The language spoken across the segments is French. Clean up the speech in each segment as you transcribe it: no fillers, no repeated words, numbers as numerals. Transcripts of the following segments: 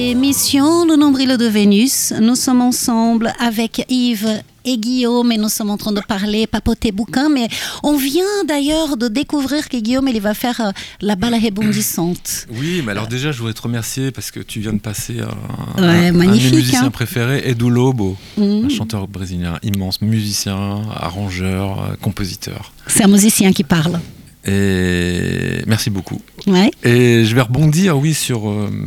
Émission Le Nombril de Vénus. Nous sommes ensemble avec Yves et Guillaume et nous sommes en train de parler, papoter bouquin, mais on vient d'ailleurs de découvrir que Guillaume il va faire la balle rebondissante. Oui, mais alors déjà je voudrais te remercier parce que tu viens de passer un de mes musiciens préférés, Edu Lobo, un chanteur brésilien immense, musicien, arrangeur, compositeur. C'est un musicien qui parle. Et merci beaucoup. Ouais. Et je vais rebondir, oui, sur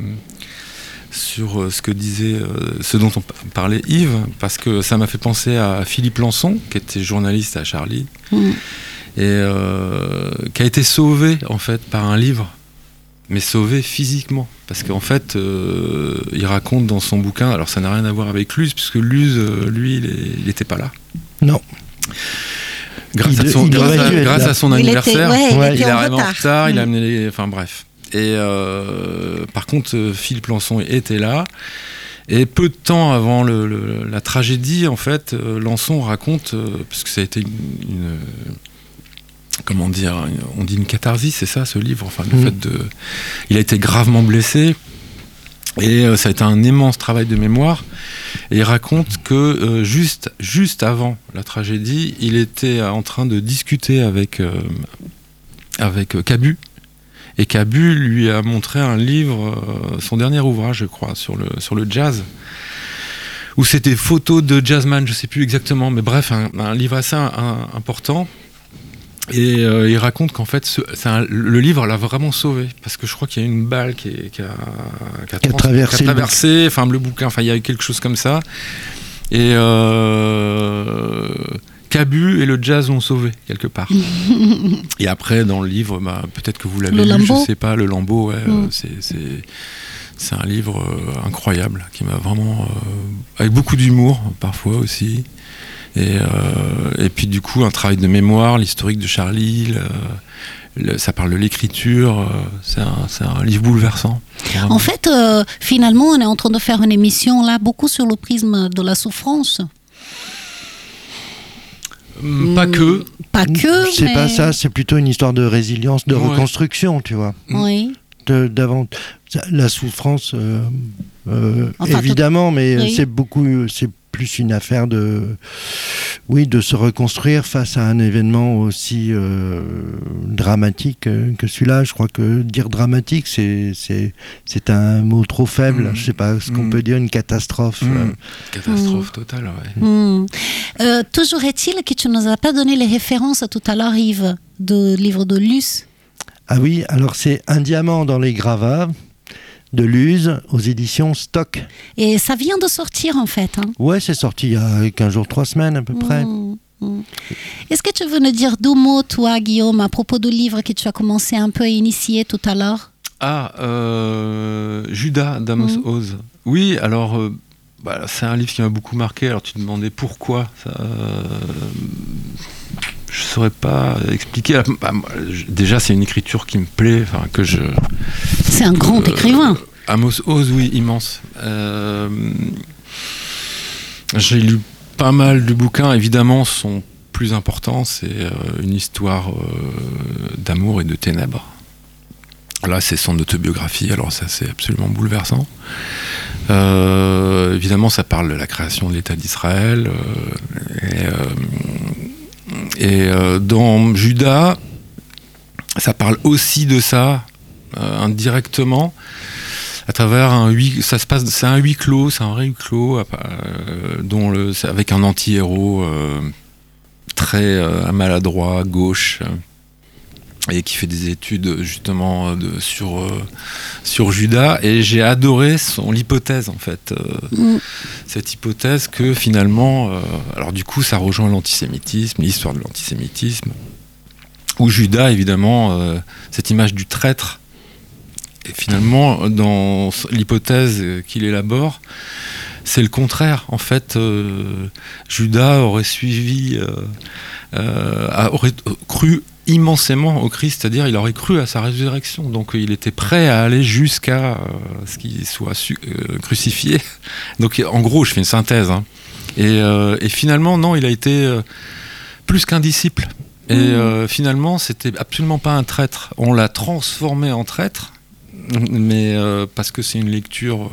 ce que disait, ce dont on parlait Yves, parce que ça m'a fait penser à Philippe Lançon, qui était journaliste à Charlie, et qui a été sauvé en fait par un livre, mais sauvé physiquement, parce qu'en fait, il raconte dans son bouquin, alors ça n'a rien à voir avec Luz, puisque Luz, lui, il n'était pas là. Non. Grâce à son anniversaire, il est arrivé en retard, il a amené les... Enfin bref. Et par contre, Philippe Lançon était là. Et peu de temps avant la tragédie, en fait, Lançon raconte, parce que ça a été comment dire, on dit une catharsis, c'est ça, ce livre. Enfin, le fait de, il a été gravement blessé. Et ça a été un immense travail de mémoire. Et il raconte que juste avant la tragédie, il était en train de discuter avec Cabu. Et Cabu lui a montré un livre, son dernier ouvrage, je crois, sur le jazz, où c'était photos de jazzman, je ne sais plus exactement, mais bref, un livre assez important. Et il raconte qu'en fait, le livre l'a vraiment sauvé, parce que je crois qu'il y a une balle qui a traversé, enfin le bouquin, enfin il y a eu quelque chose comme ça. Et Cabu et le jazz l'ont sauvé quelque part. Et après dans le livre, peut-être que vous l'avez lu, je sais pas, le Lambeau, c'est un livre incroyable qui m'a vraiment, avec beaucoup d'humour parfois aussi. Et puis du coup un travail de mémoire, l'historique de Charlie, ça parle de l'écriture, c'est un livre bouleversant. Vraiment. En fait, finalement, on est en train de faire une émission là, beaucoup sur le prisme de la souffrance. Pas que. C'est pas ça, c'est plutôt une histoire de résilience, de reconstruction, tu vois. Oui. La souffrance, évidemment, mais c'est plus une affaire de se reconstruire face à un événement aussi dramatique que celui-là. Je crois que dire dramatique, c'est un mot trop faible. Je sais pas ce qu'on peut dire, une catastrophe. Catastrophe totale, ouais. Toujours est-il que tu nous as pas donné les références tout à l'heure, Yves, du livre de Luz. Ah oui, alors c'est Un diamant dans les gravats de Luz aux éditions Stock. Et ça vient de sortir en fait. Ouais, c'est sorti il y a 15 jours, 3 semaines à peu près. Est-ce que tu veux nous dire deux mots, toi, Guillaume, à propos du livre que tu as commencé un peu à initier tout à l'heure? Judas d'Amos Oz. Oui, alors c'est un livre qui m'a beaucoup marqué. Alors tu te demandais pourquoi ça, je saurais pas expliquer. Déjà, c'est une écriture qui me plaît, c'est un grand écrivain. Amos Oz, oui, immense. J'ai lu pas mal de bouquins. Évidemment, son plus important, c'est une histoire d'amour et de ténèbres. Là, c'est son autobiographie. Alors ça, c'est absolument bouleversant. Évidemment, ça parle de la création de l'État d'Israël. Et dans Judas, ça parle aussi de ça, indirectement, à travers c'est un huis clos, c'est un vrai huis clos, avec un anti-héros très maladroit, gauche, et qui fait des études justement sur Judas. Et j'ai adoré l'hypothèse en fait, cette hypothèse que finalement, alors du coup ça rejoint l'antisémitisme, l'histoire de l'antisémitisme, où Judas évidemment, cette image du traître, et finalement dans l'hypothèse qu'il élabore, c'est le contraire. En fait, Judas aurait aurait cru immensément au Christ, c'est-à-dire il aurait cru à sa résurrection, donc il était prêt à aller jusqu'à ce qu'il soit crucifié. Donc en gros, je fais une synthèse, et finalement non, il a été plus qu'un disciple, et finalement c'était absolument pas un traître, on l'a transformé en traître, mais parce que c'est une lecture,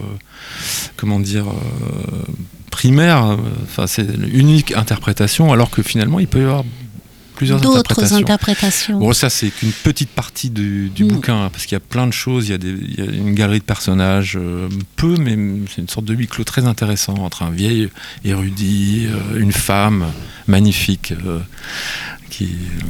primaire, c'est une unique interprétation, alors que finalement il peut y avoir plusieurs D'autres interprétations. Bon, ça c'est qu'une petite partie du bouquin, parce qu'il y a plein de choses, il y a une galerie de personnages, mais c'est une sorte de huis clos très intéressant, entre un vieil érudit, une femme magnifique, qui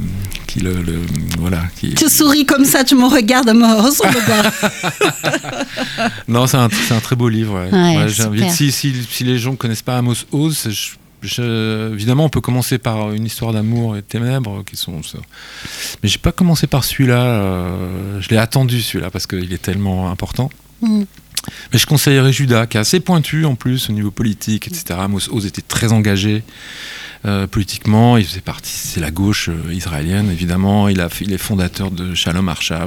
Tu souris comme ça, tu me regardes, me hausse le bras. Non, c'est un très beau livre. J'invite, si les gens ne connaissent pas Amos Oz, évidemment, on peut commencer par Une histoire d'amour et de ténèbres, mais j'ai pas commencé par celui-là. Je l'ai attendu celui-là parce qu'il est tellement important. Mais je conseillerais Judas, qui est assez pointu en plus au niveau politique, etc. Amos Oz était très engagé politiquement. Il faisait partie, c'est la gauche israélienne, évidemment. Il est fondateur de Shalom Arshav.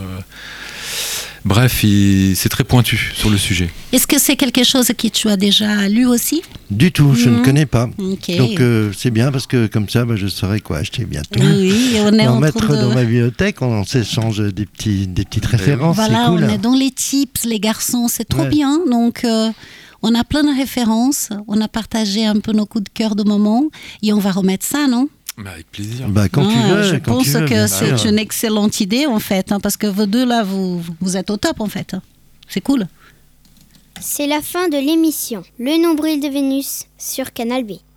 Bref, c'est très pointu sur le sujet. Est-ce que c'est quelque chose que tu as déjà lu aussi ? Du tout, je ne connais pas. Okay. Donc c'est bien parce que comme ça, je saurai quoi acheter bientôt. Oui, on est en mettre dans ma bibliothèque, on s'échange des petites références. Voilà, c'est cool. On est dans les tips, les garçons, c'est trop bien. Donc on a plein de références, on a partagé un peu nos coups de cœur de moment et on va remettre ça, non ? Avec plaisir. Quand tu veux. Je pense que c'est une excellente idée en fait, parce que vous deux là, vous êtes au top en fait. C'est cool. C'est la fin de l'émission Le Nombril de Vénus sur Canal B.